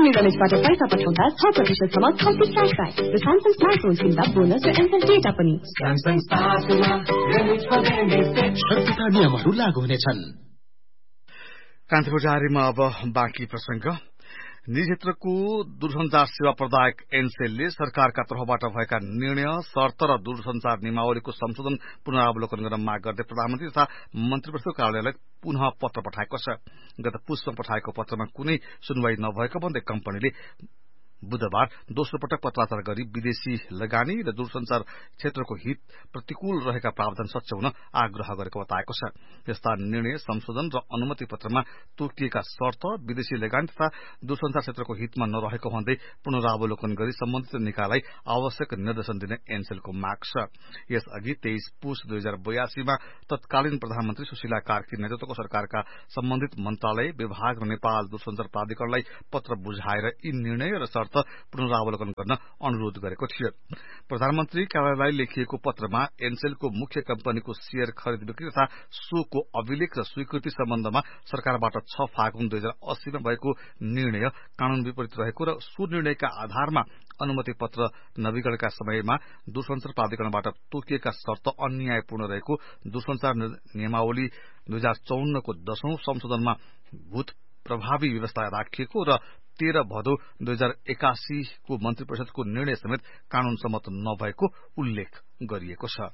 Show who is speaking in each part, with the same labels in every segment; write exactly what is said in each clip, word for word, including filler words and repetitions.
Speaker 1: कुनै रमेशबाट पैसा पठाउँदा छ प्रतिशतसम्म कम्ती क्यासब्याक र स्यामसङ स्मार्टफोन किन्दा बोनस र एमसेल डेटा पनि।
Speaker 2: शर्तका नियमहरू लागू हुनेछन्।
Speaker 3: कान्तिपुर डायरीमा अब बाँकी प्रसंग। निजी क्षेत्रको दूरसञ्चार सेवा प्रदायक एनसेलले सरकारका तर्फबाट भएका निर्णय, शर्त र दूरसञ्चार नियमावलीको संशोधन पुनरावलोकन गर्न माग गर्दै प्रधानमन्त्री तथा मन्त्री परिषदको कार्यालयलाई पुनः पत्र पठाएको छ। गत पुसमा पठाएको पत्रमा कुनै सुनवाई नभएको भन्दै कम्पनीले बुधबार दोस्रो पटक पत्राचार गरी विदेशी लगानी र दूरसञ्चार क्षेत्रको हित प्रतिकूल रहेका प्रावधान सच्याउन आग्रह गरेको बताएको छ। यस्ता निर्णय, संशोधन र अनुमति पत्रमा तोकिएका शर्त विदेशी लगानी तथा दूरसञ्चार क्षेत्रको हितमा नरहेको भन्दै पुनरावलोकन गरी सम्बन्धित निकायलाई आवश्यक निर्देशन दिने एनसेलको माग छ। यसअघि तेइस पुस दुई हजार बयासीमा तत्कालीन प्रधानमन्त्री सुशीला कार्की नेतृत्वको सरकारका सम्बन्धित मन्त्रालय, विभाग र नेपाल दूरसञ्चार प्राधिकरणलाई पत्र बुझाएर यी निर्णय र शर्त पुनरावलोकन गर्न अनुरोध गरेको थियो। प्रधानमन्त्री कार्यालयलाई लेखिएको पत्रमा एनसेलको मुख्य कम्पनीको शेयर खरिद बिक्री तथा सोको अभिलेख र स्वीकृति सम्बन्धमा सरकारबाट छ फागुन दुई हजार अस्सीमा भएको निर्णय कानून विपरीत रहेको र सो निर्णयका आधारमा अनुमति पत्र नवीकरणका समयमा दूरसञ्चार प्राधिकरणबाट तोकिएका शर्त अन्यायपूर्ण रहेको दूरसञ्चार नियमावली दुई हजार चौन्नको दशौं संशोधनमा भूत प्रभावी व्यवस्था राखिएको र तेह्र भदौ दुई हजार एकासीको मन्त्री परिषदको निर्णय समेत कानून सम्मत नभएको उल्लेख गरिएको छ।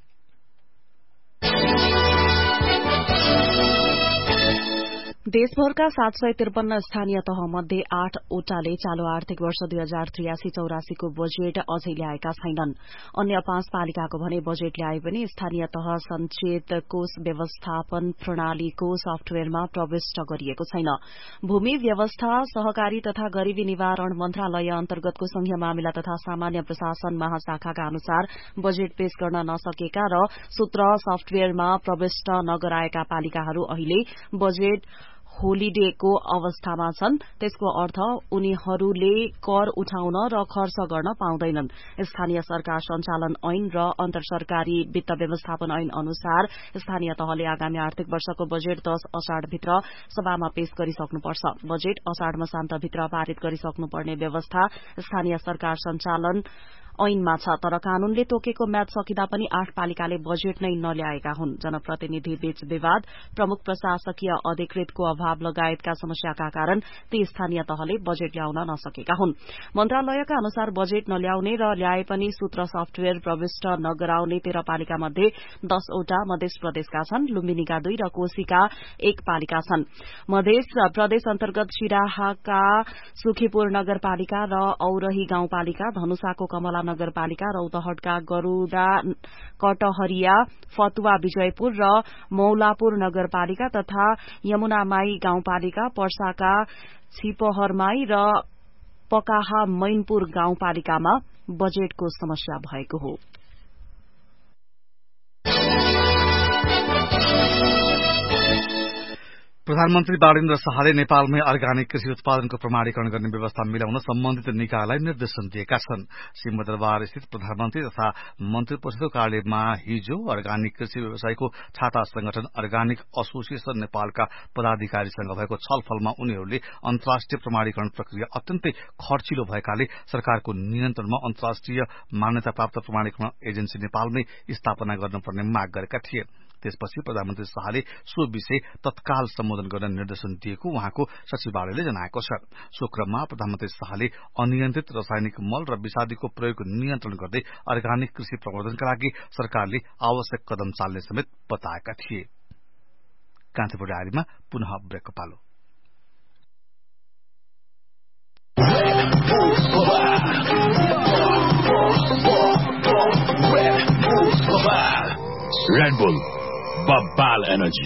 Speaker 4: देशभरका सात सय त्रिपन्न स्थानीय तह मध्ये आठवटाले चालू आर्थिक वर्ष दुई हजार त्रियासी चौरासीको बजेट अझै ल्याएका छैनन्। अन्य पाँच पालिकाको भने बजेट ल्याए पनि स्थानीय तह संचेत कोष व्यवस्थापन प्रणालीको सफ्टवेयरमा प्रविष्ट गरिएको छैन। भूमि व्यवस्था, सहकारी तथा गरीबी निवारण मन्त्रालय अन्तर्गतको संघीय मामिला तथा सामान्य प्रशासन महाशाखाका अनुसार बजेट पेश गर्न नसकेका र सूत्र सफ्टवेयरमा प्रविष्ट नगराएका पालिकाहरू अहिले बजेट होलिडेको अवस्थामा छन्। त्यसको अर्थ उनीहरूले कर उठाउन र खर्च गर्न पाउँदैनन्। स्थानीय सरकार सञ्चालन ऐन र अन्तर सरकारी वित्त व्यवस्थापन ऐन अनुसार स्थानीय तहले आगामी आर्थिक वर्षको बजेट दश अषाढ़भित्र सभामा पेश गरिसक्नुपर्छ। बजेट अषाढ़ मसान्तभित्र पारित गरिसक्नुपर्ने व्यवस्था स्थानीय सरकार सञ्चालन ऐनमा छ। तर कानूनले तोकेको म्याद सकिँदा पनि आठ पालिकाले बजेट नै नल्याएका हुन्। जनप्रतिनिधि बीच विवाद, प्रमुख प्रशासकीय अधिकृतको अभाव लगायतका समस्याका कारण ती स्थानीय तहले बजेट ल्याउन नसकेका हुन्। मन्त्रालयका अनुसार बजेट नल्याउने र ल्याए पनि सूत्र सफ्टवेयर प्रविष्ट नगराउने तेह्र पालिका मध्ये दसवटा मध्य प्रदेशका छन्। लुम्बिनीका दुई र कोशीका एक पालिका छन्। मध्य प्रदेश अन्तर्गत सिराहाका सुखीपुर नगरपालिका र औरही गाउँपालिका, धनुषाको कमला नगरपालिका, रौतहटका गरूडा कटहरिया, फतुवा विजयपुर र मौलापुर नगरपालिका तथा यमुनामाई गाउँपालिका, पर्साका छिपहरमाई र पकाहा मैनपुर गाउँपालिकामा बजेटको समस्या भएको हो।
Speaker 3: प्रधानमन्त्री बाणेन्द्र शाहले नेपालमै अर्गानिक कृषि उत्पादनको प्रमाणीकरण गर्ने व्यवस्था मिलाउन सम्बन्धित निकायलाई निर्देशन दिएका छन्। सिंहदरबार स्थित प्रधानमन्त्री तथा मन्त्री परिषदको कार्यालयमा हिजो अर्गानिक कृषि व्यवसायको छाता संगठन अर्गानिक एसोसिएशन नेपालका पदाधिकारीसँग भएको छलफलमा उनीहरूले अन्तर्राष्ट्रिय प्रमाणीकरण प्रक्रिया अत्यन्तै खर्चिलो भएकाले सरकारको नियन्त्रणमा अन्तर्राष्ट्रिय मान्यता प्राप्त प्रमाणीकरण एजेन्सी नेपालमै स्थापना गर्नुपर्ने माग गरेका थिए। त्यसपछि प्रधानमन्त्री शाहले सो विषय तत्काल सम्बोधन गर्न निर्देशन दिएको उहाँको सचिवालयले जनाएको छ। सो क्रममा प्रधानमन्त्री शाहले अनियन्त्रित रासायनिक मल र विषादीको प्रयोग नियन्त्रण गर्दै अर्गानिक कृषि प्रवर्धनका लागि सरकारले आवश्यक कदम चाल्ने समेत बताएका थिए। कान्तिपुर डायरीमा पुनः ब्रेकको पालो।
Speaker 2: Red Bull बब्बाल energy.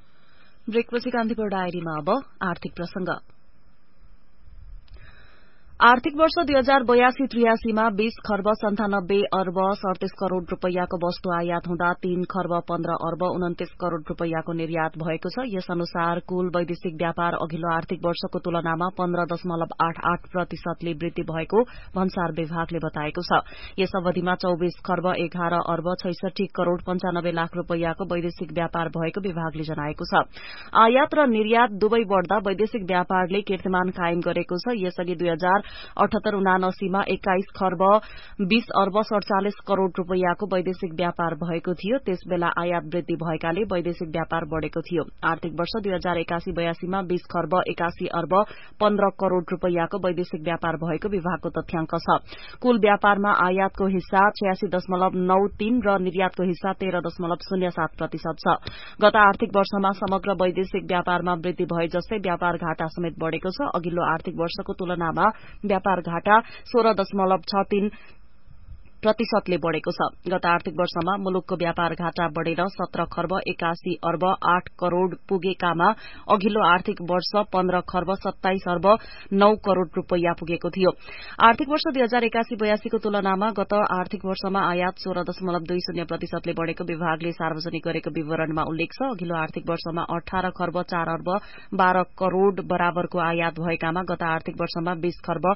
Speaker 4: ब्रेकपछि कान्तिपुर डायरीमा अब आर्थिक प्रसंग। आर्थिक वर्ष दुई हजार बयासी त्रियासीमा बीस खर्ब सन्तानब्बे अर्ब सड़तीस करोड़ रूपैयाँको वस्तु आयात हुँदा तीन खर्ब पन्ध्र अर्ब उन्तिस करोड़ रूपैयाँको निर्यात भएको छ। यस अनुसार कुल वैदेशिक व्यापार अघिल्लो आर्थिक वर्षको तुलनामा पन्ध्र दशमलव आठ आठ प्रतिशतले वृद्धि भएको भन्सार विभागले बताएको छ। यस अवधिमा चौविस खर्ब एघार अर्ब छैसठी करोड़ पञ्चानब्बे लाख रूपैयाँको वैदेशिक व्यापार भएको विभागले जनाएको छ। आयात र निर्यात दुवै बढ़दा वैदेशिक व्यापारले कीर्तिमान कायम गरेको छ। यसअघि दुई हजार अठहत्तर उनासीमा एक्काइस खर्ब बीस अर्ब सड़चालिस करोड़ रूपैयाँको वैदेशिक व्यापार भएको थियो। त्यसबेला आयात वृद्धि भएकाले वैदेशिक व्यापार बढ़ेको थियो। आर्थिक वर्ष दुई हजार एकासी बयासीमा बीस खर्ब एकासी अर्ब पन्ध्र करोड़ रूपैयाँको वैदेशिक व्यापार भएको विभागको तथ्याङ्क छ। कुल व्यापारमा आयातको हिस्सा छयासी दशमलव नौ तीन र निर्यातको हिस्सा तेह्र दशमलव शून्य सात प्रतिशत छ। गत आर्थिक वर्षमा समग्र वैदेशिक व्यापारमा वृद्धि भए जस्तै व्यापार घाटा समेत बढ़ेको छ। अघिल्लो आर्थिक वर्षको तुलनामा व्यापार घाटा सोह्र दशमलव छ तीन प्रतिशतले बढ़ेको छ। गत आर्थिक वर्षमा मुलुकको व्यापार घाटा बढ़ेर सत्र खर्ब एकासी अर्ब आठ करोड़ पुगेकामा अघिल्लो आर्थिक वर्ष पन्ध्र खर्ब सत्ताइस अर्ब नौ करोड़ रूपैयाँ पुगेको थियो। आर्थिक वर्ष दुई हजार एकासी बयासीको तुलनामा गत आर्थिक वर्षमा आयात सोह्र दशमलव दुई शून्य प्रतिशतले बढ़ेको विभागले सार्वजनिक गरेको विवरणमा उल्लेख छ। अघिल्लो आर्थिक वर्षमा अठार खर्ब चार अर्ब बाह्र करोड़ बराबरको आयात भएकामा गत आर्थिक वर्षमा बीस खर्ब